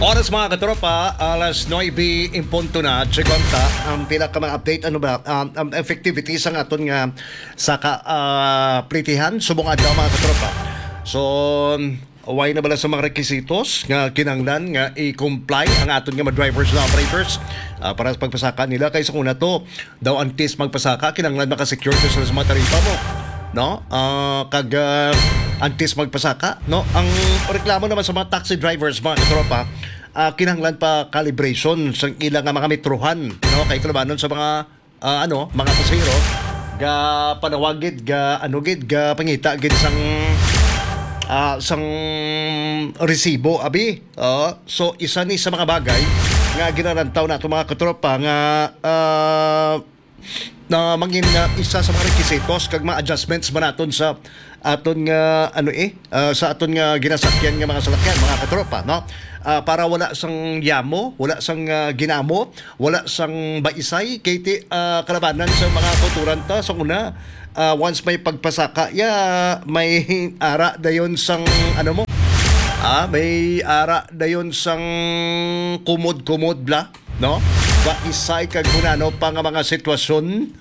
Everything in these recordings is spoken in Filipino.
Oras mga katropa, alas 9 impunto na, Chigonta, ang pinaka-update, effectivity sa aton nga sa plitihan, subong adlaw mga katropa. So, away na bala sa mga requisitos nga kinanglan nga i-comply ang aton nga drivers na operators para sa pagpasaka nila. Kaya sa una to, daw antes magpasaka, kinanglan makasecure sa mga taripa mo. No? Antes magpasaka, no? Ang reklamo naman sa mga taxi drivers, mga katropa, kinahanglan pa calibration sa ilang mga metrohan, no? Kay kalabanon sa mga mga pasahero ga panawagid ga pangita gid sang resibo abi. So isa ni sa mga bagay nga ginarantaw nato mga katropa nga na mangin isa sa mga requisitos kag mga adjustments ba naton sa aton nga sa aton nga ginasakyan nga mga salakyan mga katropa, no? Para wala sang yamo, wala sang ginamo, wala sang baisay kay kalabanan sa mga kulturan ta sa una. Once may pagpasaka may ara dayon sang may ara dayon sang kumod bla, no? Baisay kag kunano pa nga mga sitwasyon.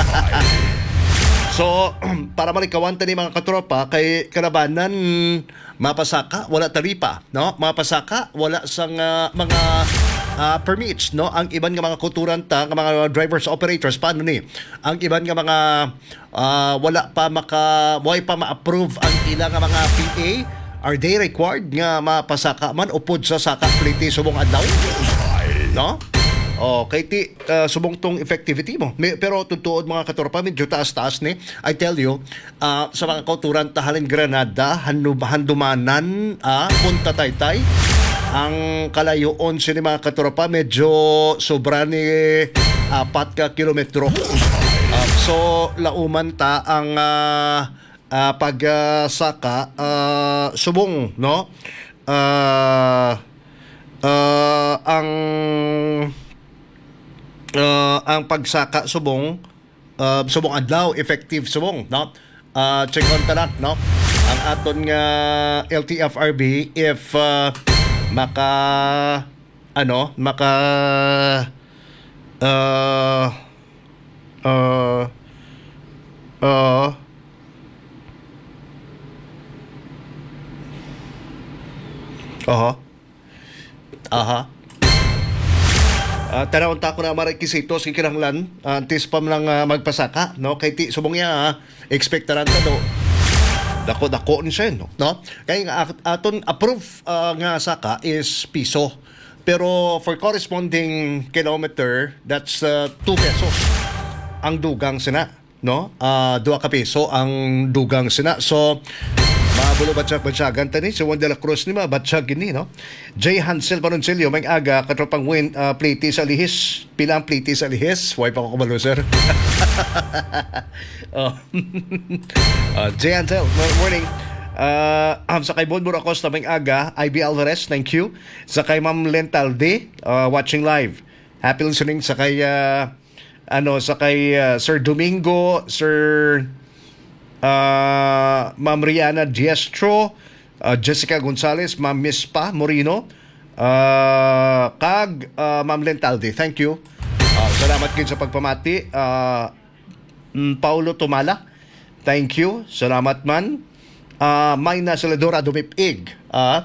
So, para malikawan tani mga katropa, kay kalabanan mapasaka, wala taripa, no? Mapasaka, wala sang mga permits, no? Ang iban nga mga kulturan ta, nga mga drivers operators, paano ni? Ang iban nga mga wala pa ma-approve ang ilang nga mga PA, are they required nga mapasaka man upod sa saka pliti subong adlaw? No? Kay subong tong effectivity mo. Pero tutuod mga katropa, medyo taas-taas ni. I tell you, sa mga kauturan tahalin Granada, Handumanan, Punta Taytay, ang kalayoon sini mga katropa, medyo sobra ni 4 kilometro. So, lauman ta ang pagsaka, subong, no? Ang pagsaka subong adlaw effective subong, no? Check on tanak, no? Ang aton nga LTFRB if maka tanawon ta ko na marequisitos kay kinahanglan antes pa man lang magpasaka, no? Kay subong ya expectaran ta do dako ni siya, no? Kay aton approve nga saka is piso, pero for corresponding kilometer that's 2 pesos ang dugang sina, no? 2 ka peso ang dugang sina. So mabulo batsagan tani si Juan de la Cruz ni batsag gini, no? J. Hansel Panonsilio may aga katropang win pliti sa lihis. Pila ang pliti sa lihis? Why pa ko kumalo, sir? J. Hansel, good morning. Sa kay Bonbur Acosta may aga, IB Alvarez, thank you. Sa kay Ma'am Lentalde, watching live. Happy listening sa kay Sir Domingo, Sir Ma'am Riana Diestro, Jessica Gonzalez, Ma'am Mispa Morino, kag Ma'am Lentalde. Thank you. Salamat kin sa pagpamati. Paulo Tumala, thank you. Salamat man. Mayna Saladora Dumipig.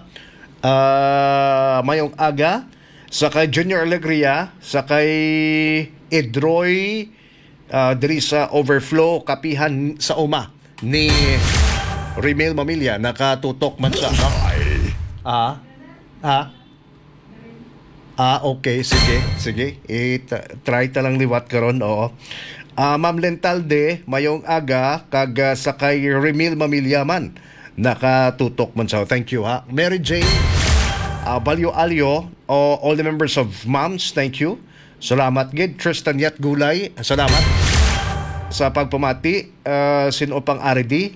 Mayong aga. Sa kay Junior Alegria, sa kay Edroy, diri sa Overflow, kapihan sa uma ni Rimel Mamilya, nakatutok man sa, no? Okay, sige. Try ta lang liwat karon, oo. Ma'am Lentalde, mayong aga, kag sa kay Rimel Mamilya man, nakatutok man sa. Thank you, ha. Mary Jane, Balyo Alyo, all the members of Moms, thank you. Salamat gid. Tristan Yat Gulay, salamat sa pagpamati. Sino pang RD?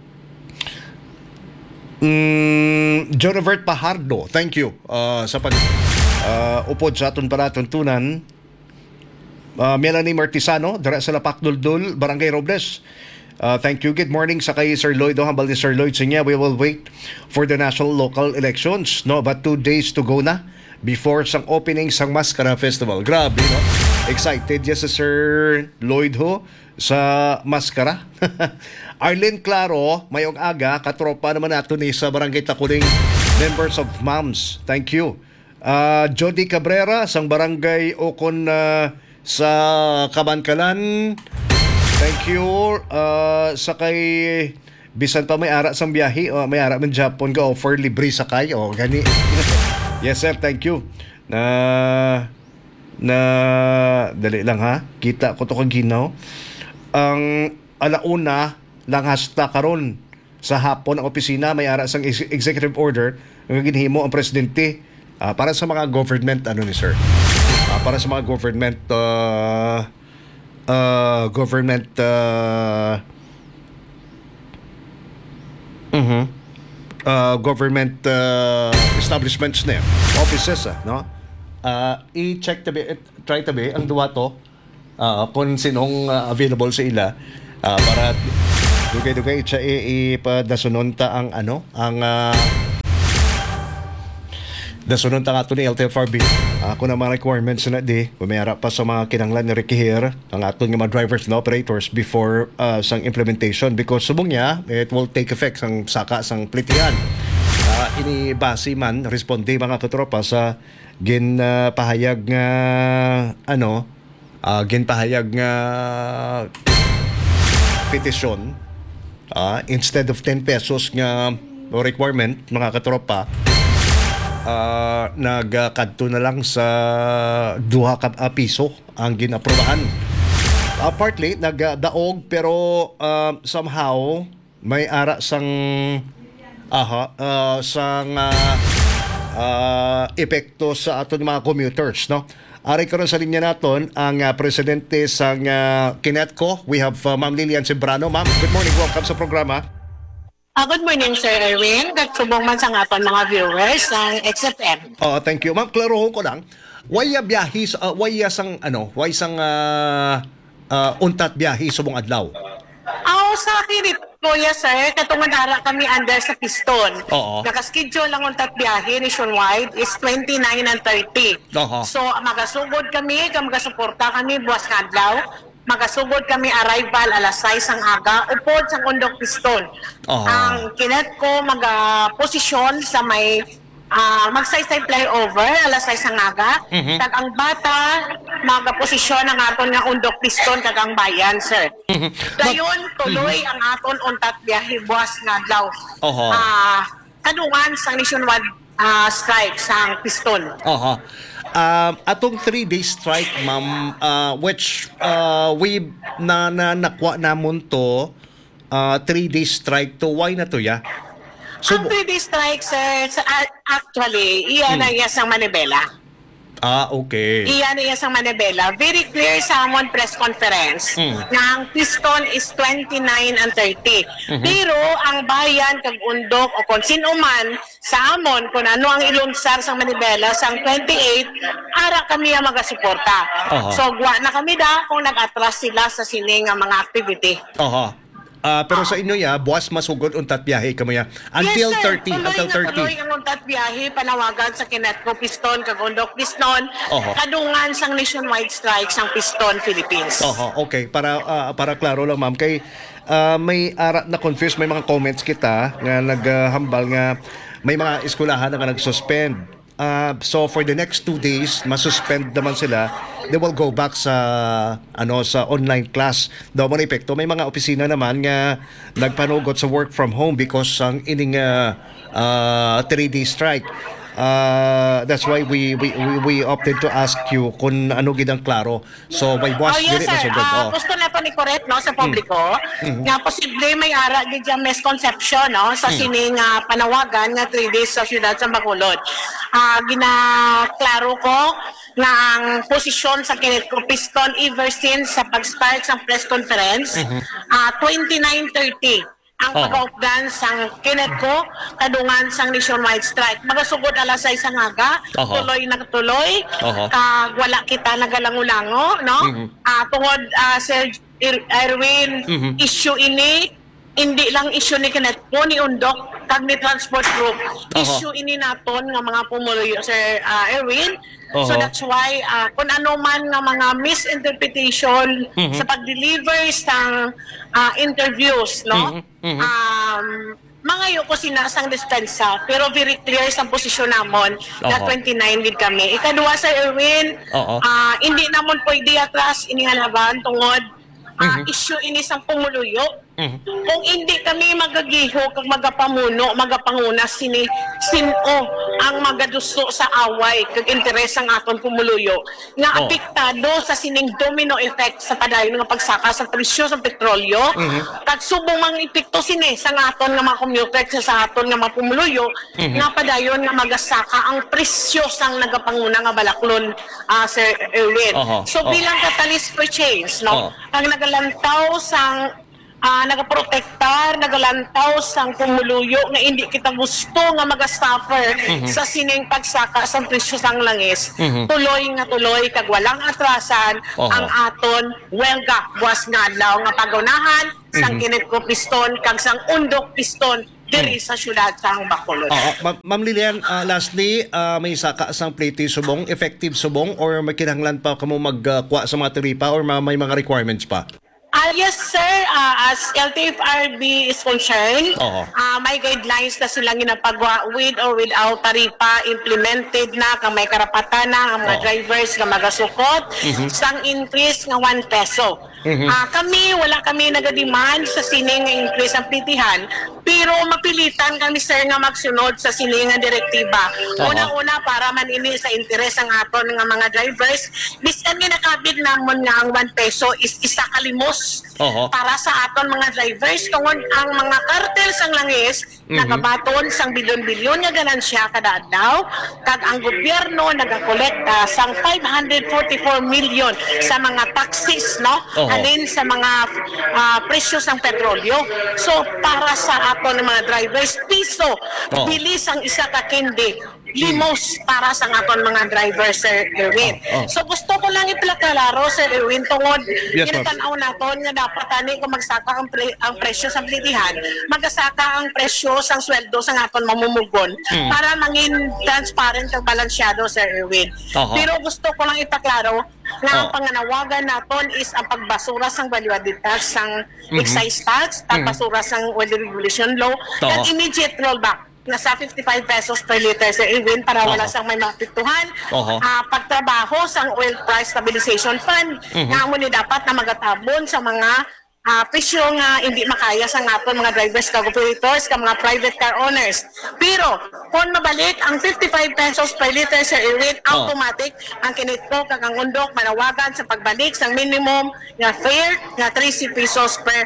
Jonavert Pahardo, thank you sa pag upod sa aton palatuntunan. Melanie Martisano, dara sa Lapak Duldul, Barangay Robles. Thank you. Good morning sa kay Sir Lloyd. Hambal ni Sir Lloyd sa niya. We will wait for the national local elections. No, but 2 days to go na. before sang opening sang Mascara Festival. Grabe, no? Excited ya si Sir Lloyd ho sa Mascara. Arlene Claro, mayong aga, katropa naman nato ni sa Barangay Takuling, members of MAMS. Thank you. Jody Cabrera, sang Barangay Ocon sa Kabankalan. Thank you. Sa kay bisan pa may ara sang biyahe, may ara man Japon ga offer libre sakay. Gani. Yes sir, thank you. Dali lang ha. Kita ko to kaginaw. Ang alauna lang hasta karon sa hapon ang opisina may ara sang executive order nga ginhimo ang presidente para sa mga government ni sir. Para sa mga government government establishments na offices no. I-check tabi, try tabi ang duwa to kung sinong available sa ila para dugay-dugay siya ipadasunon ang dasunod ta ato ni LTFRB kung na mga requirements na pumayara pa sa mga kinanglan ni Rekihir ang ato ng mga drivers and operators before sang implementation because subong niya it will take effect sang saka sang plitian. Ini base man responde mga katropa sa ginpahayag nga ginpahayag nga petisyon instead of 10 pesos nga requirement mga katropa nagkadto na lang sa 2 piso ang ginaprobahan. Partly nagdaog pero somehow may ara sang epekto sa aton mga commuters no. Ari karon sa linya naton ang presidente sang Kinetco. We have Ma'am Lilian Sembrano. Ma'am, good morning. Welcome sa programa. Good morning, Sir Erwin. Katsubong man sa aton mga viewers ng XFM. Thank you. Ma'am, klarohon ko lang. Waya biyahe waya sang untat biyahe subong adlaw. Sa kirit ko, yes sir, katungod ara kami under sa piston. Oo. Nakaschedule lang untat biyahe nationwide is 29 and 30. So magasugod kami, magasuporta kami buwas nga adlaw. Magasugod kami arrival alas 6 ang aga upod sa undok piston. Ang Kinetco magaposisyon sa may magsaysay flyover alas 6 ang aga. Tag ang bata magaposisyon ang aton nga undok piston kag ang bayan sir. Dayon tuloy ang aton untat biyahe buwas nga adlaw. Kadungan sang nationwide strike sang piston. Atong 3-day strike, ma'am, which we nakwa namon to 3-day strike to why na to ya? So, ang 3-day strike, sir, actually, iyan na sang Manibela. Okay. Iyan na sang Manibela. Very clear sa amon press conference nga ang piston is 29 and 30. Pero ang bayan kag undok o kung sino man sa amon kung ano ang ilunsar sang Manibela sang 28, ara kami ang magasuporta. So, guwa na kami kung nag-atras sila sa sining nga mga activity. Pero sa inyo buwas masugod untat biyahe kamo ya until yes, sir. 30 until 30. Tuloy ang untat biyahe panawagan sa Kinetco piston kag undok piston kadungan sang nationwide strike sang Piston Philippines. Okay, para klaro lang ma'am kay may ara na confuse may mga comments kita nga naghambal nga may mga eskwelahan na nag-suspend. So for the next 2 days, masuspend naman sila. They will go back sa sa online class. Daw man epekto may mga opisina naman nga nagpanugot sa work from home because ang ining 3-day strike. That's why we opted to ask you kung ano gid ang klaro. So may buwas yes, dili sir. Gusto na pa ni correct no sa publiko nga posible may ara gid yung misconception no sa sining panawagan nga 3 days sa siyudad sa Bacolod. Ginaklaro ko nga ang posisyon sa Kinetco Piston ever since sa pag-start sa press conference 29:30 ang pag-outdan sang Kinetco kadungan sang nationwide strike. Magasugod alas 6 ang aga, tuloy na tuloy. Wala kita nagalangulango, no? Tungod Sir Erwin, issue ini hindi lang issue ni Kenneth po ni Undok kag ni Transport Group. Issue ini naton nga mga pumuluyo, Sir Erwin. So that's why kung ano man nga mga misinterpretation sa pag-deliver sa interviews, no? Mangayo ko sinasang dispensa pero very clear sa posisyon namon na 29 din kami. Ikadua, Sir Erwin, hindi namon pwede atras ini halaban tungod issue ini sang pumuluyo. Kung hindi kami magagiho kag magapamuno, magapanguna sino ang magaduso sa away kag interes ang aton pumuluyo nga apektado sa sining domino effect sa padayon nga pagsaka sa presyo sa petrolyo kag subong mang epekto sini sa aton nga mga commuter sa aton nga mga pumuluyo nga padayon nga magasaka ang presyo sang nagapanguna nga balaklon, Sir Erwin. So bilang catalyst for change, no, ang nagalantaw sang nagaprotektar, nagalantaw sang pumuluyo nga hindi kita gusto nga mag-suffer sa sining pagsaka sa presyo sang langis. Tuloy kag walang atrasan ang aton welga buwas nga adlaw nga pagunahan sang Kinetco Piston kag sang Undok Piston diri sa syudad sang Bacolod. Ma'am Lilian, lastly, may saka sang plate subong, effective subong, or may kinahanglan pa kamo magkuha sa mga taripa or may mga requirements pa? Yes, sir. As LTFRB is concerned, may guidelines na silang ginapagawa with or without taripa implemented na kang may karapatan na ang mga drivers nga magasukot sang increase nga 1 peso. Wala kami nagademand sa sining nga increase ang plitihan, pero mapilitan kami, sir, nga magsunod sa sining nga direktiba. Una-una para manini sa interes ang aton nga mga drivers. Bisan nga nakabig namon nga ang 1 peso is isa kalimos para sa aton mga drivers tungod ang mga kartel sang langis nagabaton sang bilyon-bilyon nga ganansya kada adlaw kag ang gobyerno nagakolekta sang 544 million sa mga taxes, no, alin sa mga presyo sang petrolyo. So para sa aton mga drivers, piso bilis ang isa ka kindi, limos para sa aton mga drivers, Sir Erwin. So gusto ko lang iplaklaro, Sir Erwin, tungod kinatanaw naton nga dapat tani kung magsaka ang presyo sa plitihan, magasaka ang presyo sang sweldo sa aton mamumugon para mangin transparent kag balansyado, Sir Erwin. Pero gusto ko lang ipaklaro nga ang panganawagan naton is ang pagbasura sang value added tax, sang excise tax, pagbasura sang oil regulation law, and immediate rollback nasa 55 pesos per liter, Sir Erwin, para wala sang may mapiktuhan. Pagtrabaho sang oil price stabilization fund nga mo ni dapat na magatabon sa mga presyo nga hindi makaya sa aton mga drivers kag operators kag mga private car owners. Pero kung mabalik ang 55 pesos per liter, Sir Erwin, automatic ang Kinetco kag ang Undok manawagan sa pagbalik sang minimum nga fare nga 30 pesos per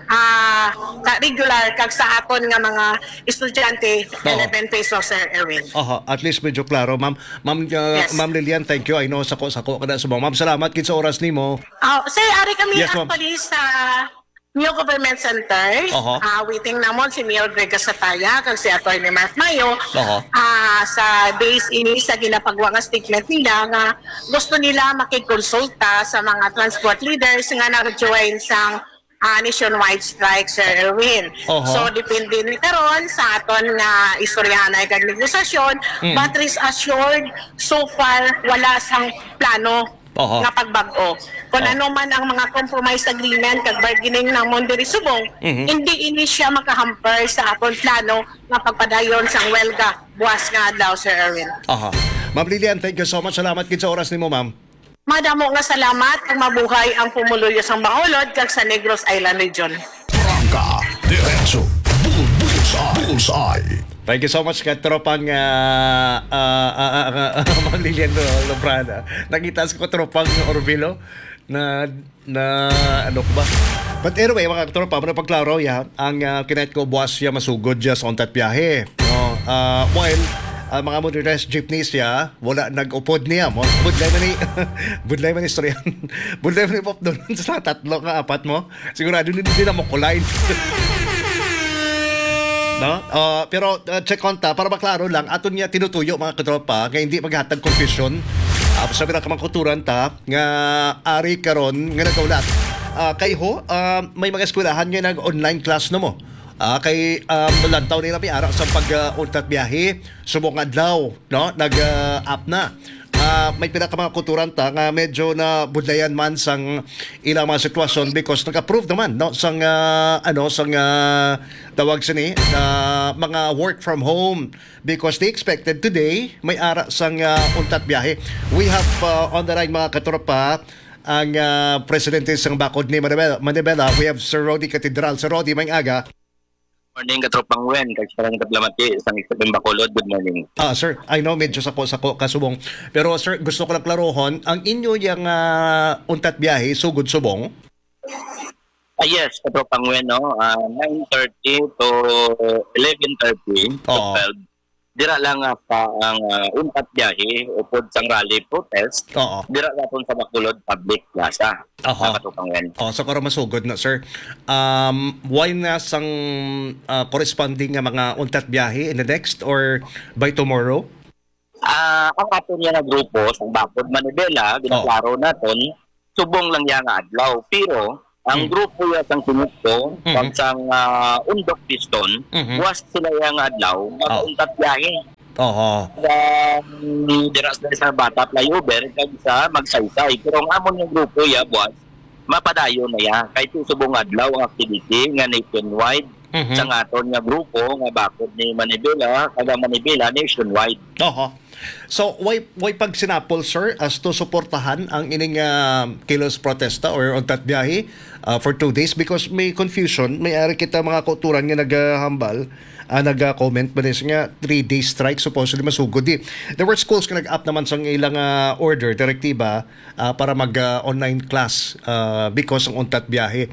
regular kag sa aton nga mga estudyante 11 pesos, Sir Erwin. At least medyo klaro, ma'am. Ma'am Lilian, thank you. I know sako kada subong. Ma'am, salamat kid sa oras nimo. Sir, ari kami actually sa New Government Center. Waiting namon si Mayor Greg Sataya kag si Atty. Mark Mayo sa base ini sa ginapagawa nga statement nila nga gusto nila makikonsulta sa mga transport leaders nga nag-join sang nationwide strike, Sir Erwin. So depende ni karon sa aton nga istoryahanay kag negosasyon, but rest assured so far wala sang plano nga pagbag-o. Kung ano man ang mga compromise agreement kag bargaining namon diri subong, hindi ini siya makahamper sa aton plano nga pagpadayon sang welga buwas nga adlaw, Sir Erwin. Ma'am Lilian, thank you so much. Salamat kid sa oras nimo, ma'am. Madamo nga salamat kag mabuhay ang pumuluyo sang Bacolod kag sa Negros Island Region. Prangka, diretso, bullseye. Thank you so much katropang Ma'am Lilian Lobrana. Nakita ko tropang Orvilo na ano ba? But anyway, mga katropa, pagklaro ang Kinetco buwas siya masugod just on that biyahe. While mga motorized jeepneys wala nag-upod niya mo. Budlay man istoryan. Budlay man ipop doon sa tatlo nga apat mo. Sigurado hindi na mo kulain. No? Pero check on ta para maklaro lang aton niya tinutuyo mga katropa nga hindi maghatag confusion sa pinakamanguturan ta nga ari karon nga nagaulat Kay ho, may mga eskwelahan nga nag-online class na mo. Kay lantaw nila may ara sa pag-untat biyahe, subong adlaw, no? Nag-app na. May pinaka mga kulturan ta nga medyo na budlayan man sang ilang mga sitwasyon because nag-approve naman no sang tawag sini mga work from home because they expected today may ara sang untat biyahe. We have on the line mga katropa ang presidente sang bakod ni Manibela. We have Sir Rody Catedral. Sir Rody, may aga. Morning, katropang Wen. Kagsarang Tablamati, isang isang Bacolod. Good morning. Sir, I know medyo sako kasubong. Pero sir, gusto ko lang klarohon, ang inyo yung untat biyahe, sugod subong? Yes, katropang Wen, no? 9:30 to 11:30 to 12. Dira lang pa ang untat biyahe upod sang rally protest. Oo. Dira naton sa Bacolod Public Plaza. Katropang Wen. So karo masugod na sir. Why na sang corresponding nga mga untat biyahe in the next or by tomorrow? Ang aton niya na grupo sa Bacod Manibela, ginaklaro naton, subong lang yan nga adlaw. Pero ang grupo ya sang Tinukto, sang Undok Piston, was sila yang adlaw, mag-untat biyahe. Diras na sa bata flyover, kag sa magsaysay. Pero ang amon yung grupo ya, buwas, mapadayon na ya. Kahit subong adlaw ang activity nga nationwide, sa aton nga grupo, nga Bacod ni Manibela, kag Manibela nationwide. So, why pag sinapol, sir, as to suportahan ang ining kilos protesta or untat biyahe for 2 days? Because may confusion, may ari kita mga kauturan nga naghahambal, nag-comment ba nga 3-day strike supposedly masugod di. There were schools nga nag-up naman sa ilang order, direktiba, para mag-online class because ang untat biyahe.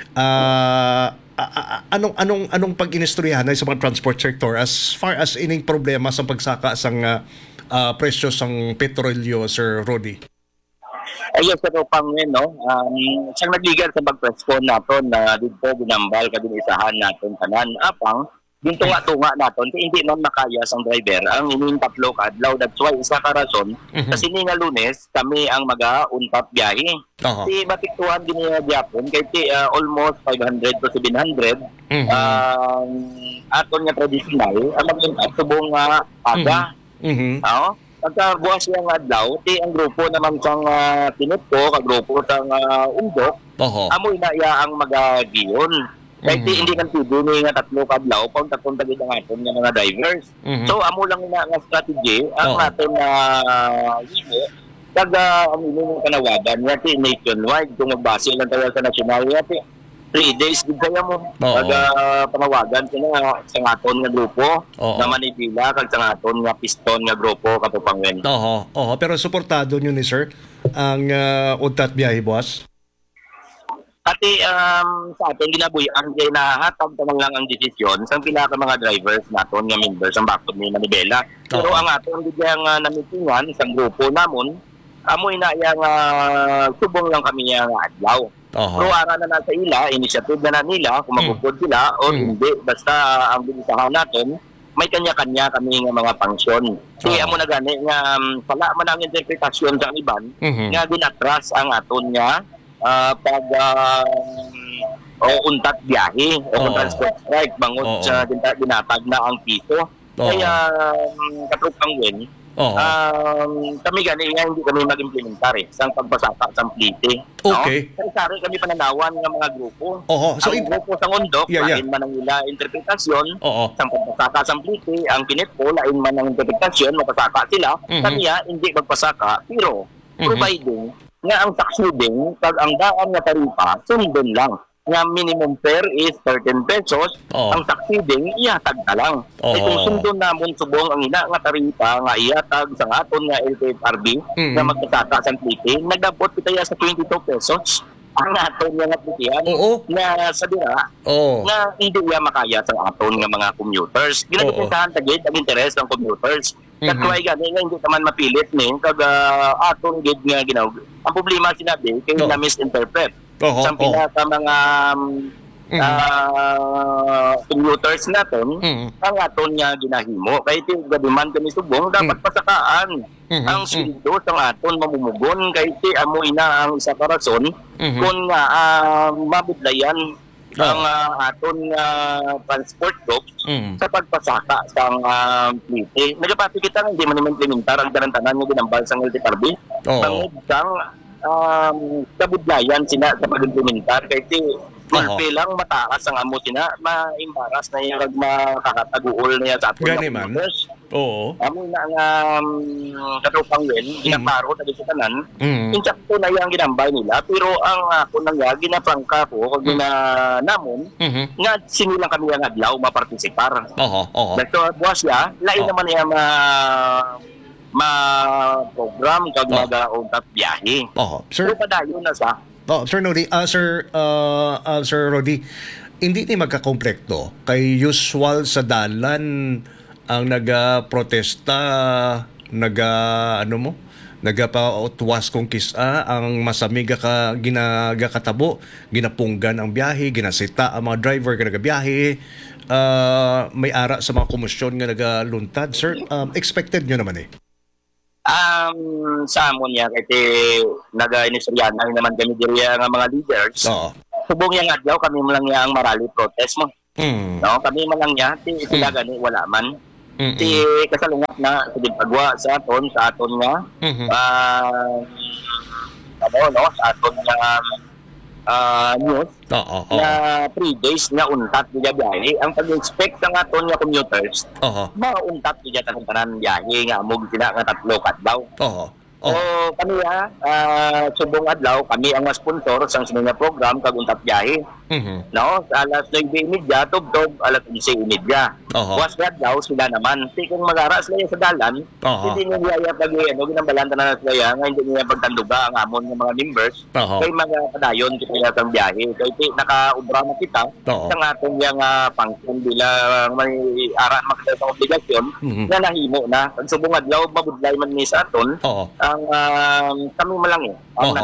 Anong pag-inistoryahan sa mga transport sector as far as ining problema sa pagsaka sang presyo sang petrolyo, Sir Rody? Ayos sa pang no. Siyang nagligan sa pagpresko naton na dito ginambal kadinisahan naton tanan apang dito nga tunga naton kay hindi man makaya sang driver ang ining tatlo ka adlaw. That's why isa ka rason kasi ni nga Lunes kami ang mag-untat biyahe. Si batiktuhan din niya gyapon kay almost 500 to 700 aton nga traditional ang mag-untat subong aga. Pagka buwas yung adlaw, ang grupo naman sang Tinutko, kagrupo sang Undok, amoy na iya ang mag-giyon. Kahit hindi kan tudo ni nga tatlo kadlaw, paunta-punta gid ang aton nga mga drivers. So amo lang na nga strategy ang natin na himo kag ang imong kanawagan yati nationwide kung magbase lang tayo sa national yati 3 days gid kaya mo kag panawagan sila sa aton nga grupo na Manibela kag sa aton nga Piston nga grupo Katupangwen. Pero suportado nyo ni sir ang untat biyahe, boss? Ati sa atin ginabuyan kay nahatag tamang lang ang desisyon sa pila ka mga drivers naton nga members ang Bacod ni Manibela. Pero ang aton gid nga namitingan sa grupo namon amoy na yang subong lang kami nga adlaw. Pero ara na sa ila, initiative na nila kung magugod sila o hindi. Basta ang bilisahan natin, may kanya-kanya kami ng mga pangsyon. Kaya mo na gani nga pala man ang interpretasyon sa iban nga ginatras ang aton nga pag untat biyahe o transport strike bangod sa dinatag na ang piso. Kaya katrupang Wen, kami gani nga hindi kami mag-implementar sa pagpasaka sa plite. Okay. Kasi sari kami pananawan ng mga grupo. So ang grupo sa Undok, lain man ang ila interpretasyon sa pagpasaka sa plite. Ang Tinutko, lain man ang interpretasyon, mapasaka sila. Kaniya, hindi magpasaka. Pero, providing nga ang taxiding, pag ang daan nga taripa, sundon lang. Nga minimum fare is 13 pesos, ang taxiding, ihatag na lang. Ay kung sundon namon subong ang ina nga taripa, nga ihatag sa aton nga LTFRB, na magkasaka sa plite, nagdabot kita sa 22 pesos. Ang aton nga plitihan, na sa dira, nga hindi niya makaya sa aton nga mga commuters. Ginagpisahan tagit ang interes ng commuters. Katway gani nga hindi naman mapilit ni kag aton gid nga ginaw. Ang problema sinabi kay na misinterpret. Sa pinaka mga commuters natin, ang aton nga ginahimo. Kaya iti gaduman kami subong, dapat pasakaan ang sweldo sang aton mamumugon. Kaya iti amo ina ang isa ka rason kung mabudlayan ang aton transport jobs sa pagpasaka sang plite. Nagapati kita nga hindi man implementar ang tanan-tanan nga ginambal sang LTFRB. Bangod sang kabudlayan sina sa pag-implementar. Kaya iti malpi lang mataas ang amo sina, maimbaras na yung makakataguol niya sa aton. Gani man. Oo. Amo na ang katupang yun, ginaparo na sa tanan. Insakto na yung ginambay nila, pero ang ako nang ginaprangka ko, kung ginanamon, nga sinilang kami ang adlaw mapartisipar. Dito buwas ya, lain naman niya ma-program kag mag-untap biyahe. Sir, pero padayon na sa Sir Nodi, Sir Rodi, hindi ni magkakomplekto kay usual sa dalan ang nagaprotesta, nagapautwas kong kisa ang masamiga ka ginagakatabo, ginapunggan ang biyahe, ginasita ang mga driver nga nagabiyahe, may ara sa mga komusyon nga nagaluntad. Sir, expected nyo naman eh. Sa amon niya kasi naga-inisyana naman kami diri nga mga leaders. Subong yang adlaw kami man lang ang marali protest mo. No, kami man lang niya sila gani wala man. Ti kasalungat na sa pagwa sa aton nga sa aton nga news na 3 days nga untat niya biyahe. Ang pag-expect sa aton nga commuters, mauntat niya tanan biyahe nga amog sila nga 3 kadlaw. O kami subong adlaw kami ang sponsor sa sinunga program kag untat biyahe. No, sa alas 9:30 tubtob alas 11:30. Was adlaw sila naman. Ti kung magara sila sa dalan, hindi niya pag ginambalanta na sila nga hindi niya pagtanduga ang amon nga mga members. Kay mga padayon kita sa biyahe. Kay naka-ubra na kita sa aton yang function bilang may ara makita sa obligasyon na nahimo na. Ang subong adlaw mabudlay man ni sa aton. Ang kami malang ang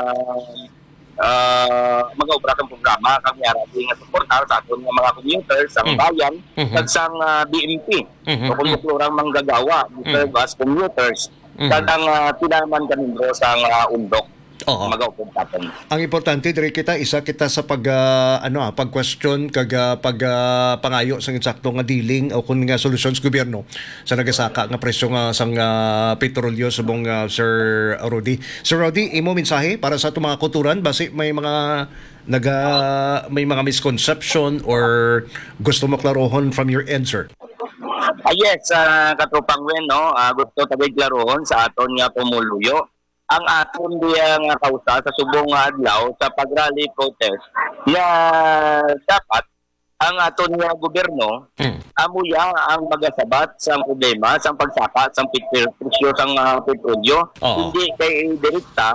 mag-aubra ng programa kami arating nga suportar sa aton nga mga commuters sa bayan kag sang BMP o kung plurang manggagawa serve as commuters kag ang tinaman kami sa undok mag-aubra taton. Ang importante diri kita isa kita sa pag-question kag pangayo sa insakto nga dealing o kun nga solusyon sa gobyerno sa nagasaka nga presyo nga sang petrolyo subong Sir Rodi. Sir Rodi, imo mensahe para sa atong mga kuturan basi may mga misconception or gusto mo klarohon from your end, sir? Yes, katropang wen no, gusto tabig klarohon sa aton nga pumuluyo. Ang aton diya nga kausa sa subong adlaw sa pagrally protest na dapat ang aton nga gobyerno amuya ang magasabat sa problema sa pagsaka sa presyo sang petrolyo, hindi kay direkta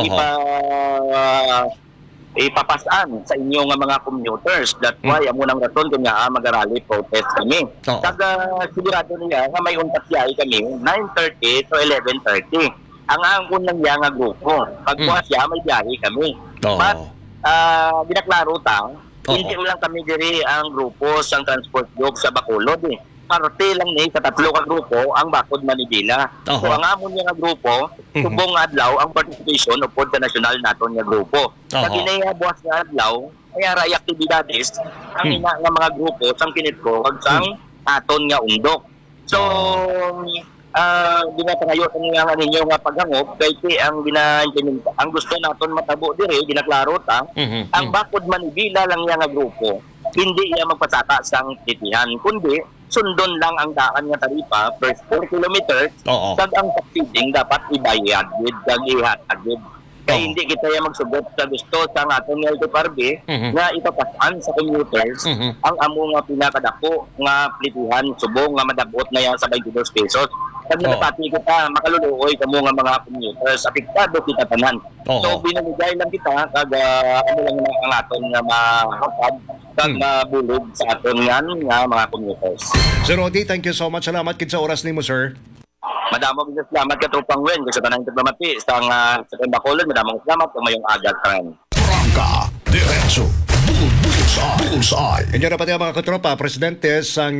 ipapasan sa inyo nga mga commuters. That's why amo nang raton kung nga mag-rally protest kami. Sigurado niya nga may untat yay kami 9:30 to 11:30. Ang angkon lang niya nga grupo. Pagkuha siya, may biyahe kami. But, ginaklaro hindi lang kami diri ang grupo sa transport group sa Bacolod Parte lang ni sa 3 ka grupo ang Bacod Manibela. So ang amon nga grupo, subong adlaw ang participation upod sa national naton nga grupo. Sa ginaya buwas nga adlaw, ay aray aktibidades ang ina nga mga grupo sang kinit ko kag sang aton nga undok. So ginapangayo nga ninyo nga paghangop kay ang ang gusto naton matabo diri ginaklaro ta ang Bacod Manibela lang nga grupo hindi iya magpasaka sang titihan kundi sundon lang ang daan nga taripa per 4 kilometers kag ang feeding dapat ibayad with kag ihatag kaya hindi kita yung magsugot sa gusto sa aton nga LTFRB na ipapasan sa commuters ang amo nga pinakadako nga plitihan subong nga madabot na yan sa 22 pesos. Pag napati kita, makaluluoy kamo nga mga commuters, apektado kita tanan. So binanigay lang kita kag ano lang ang aton nga mahapad kag mabulog sa aton nga mga commuters. Sir Rodi, thank you so much. Salamat kid sa oras nimo, sir. Madamong salamat ka Tupang Wen kasi tanang diplomaty sa Bacolod. Madamong salamat kung mayong agat rin. Prangka, diretso, bulbul. Bullseye. Inyo na pati ang mga katropa, presidente sang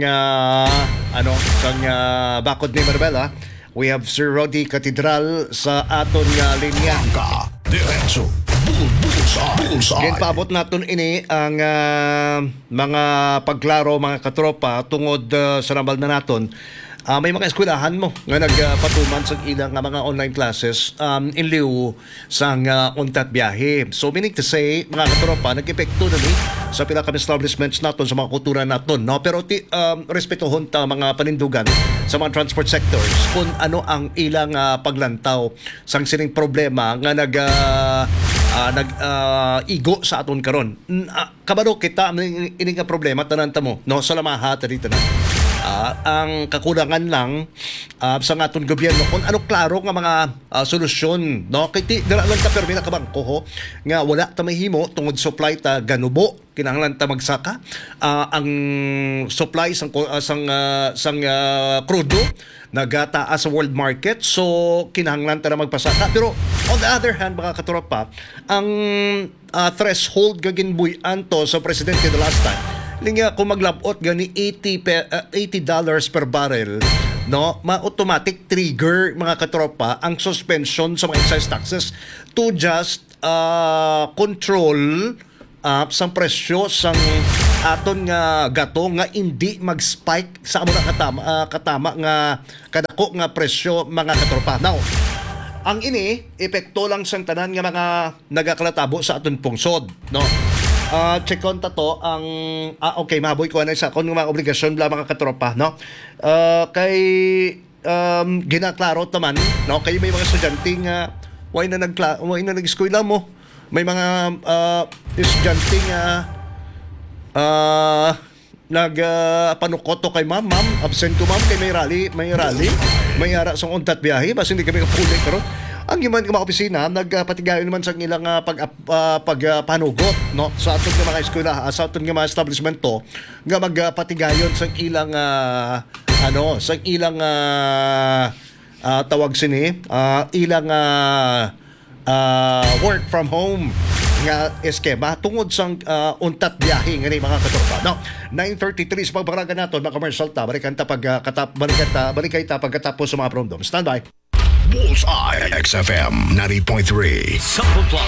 bakod ni Marbella. We have Sir Rodi Catedral sa aton nga linya. Bangka. Diretso. Bullseye. Ngayon paabot natin ini ang mga pagklaro mga katropa tungod sa nambal na naton. May mga eskwelahan mo nga nagpatuman sa ilang mga online classes in lieu sa untat biyahe. So meaning to say, mga katropa, nag-epekto na sa pila kami establishments naton sa mga kultura naton. No? Pero respetuhon ta mga panindugan sa mga transport sectors kung ano ang ilang paglantaw sang sining problema nga igo sa aton karon. Kabalo kita ini nga problema tanan ta mo no sa lamaha dito na. Ang kakulangan lang sa aton gobyerno kung ano klaro nga mga solusyon no kay dira lang ta permi na kabangko ho nga wala ta mahimo tungod supply ta ganubo kinahanglan ta magsaka ang supply sang krudo nagataas sa world market so kinahanglan ta na magpasaka pero on the other hand mga katropa ang threshold gaginbuy-an to sa presidente the last time linya kung maglabot gani $80 per barrel no ma-automatic trigger mga katropa ang suspension sa mga excise taxes to just control sang presyo sang aton nga gato nga hindi mag-spike sa amo na katama nga kadako nga presyo mga katropa. Now, ang ini epekto lang sang tanan nga mga nagakalatabo sa aton pungsod, no? Check on ta to ang okay mahaboy ko na sa kon mga obligasyon bla mga katropa, no? Kay ginaklaro taman, no? Kay may mga estudyante nga why na nag-eskwela mo. May mga estudyante nga nagpanukoto kay ma'am, absent ko ma'am kay may rally, may ara sa untat biyahe, basta hindi kami kapuli karon. Ang iman mga opisina nagpatigayon naman sa ilang pagpanugot no sa aton nga mga eskwela sa aton nga mga establishment to nga magpatigayon sa ilang sa ilang tawag sini ilang work from home nga eskema tungod sang untat biyahe ngani mga katropa no 9:33 sa pagbaraga naton mga commercial ta balikan ta pagkatapos sa mga promdom. Stand by. Bullseye XFM 90.3.